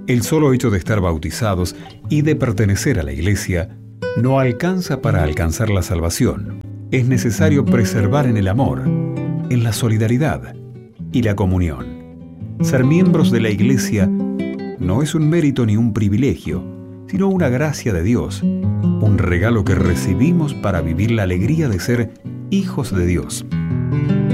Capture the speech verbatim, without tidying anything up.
El solo hecho de estar bautizados y de pertenecer a la Iglesia no alcanza para alcanzar la salvación. Es necesario perseverar en el amor, en la solidaridad y la comunión. Ser miembros de la Iglesia no es un mérito ni un privilegio, sino una gracia de Dios, un regalo que recibimos para vivir la alegría de ser hijos de Dios.